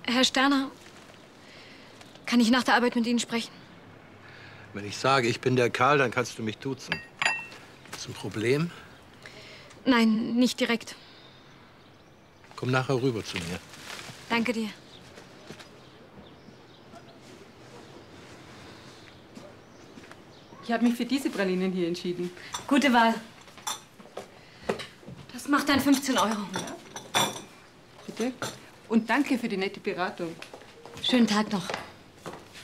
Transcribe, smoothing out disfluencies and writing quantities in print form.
Herr Sterner, kann ich nach der Arbeit mit Ihnen sprechen? Wenn ich sage, ich bin der Karl, dann kannst du mich duzen. Ist ein Problem? Nein, nicht direkt. Komm nachher rüber zu mir. Danke dir. Ich habe mich für diese Pralinen hier entschieden. Gute Wahl. Das macht dann 15 €. Ja. Bitte. Und danke für die nette Beratung. Schönen Tag noch.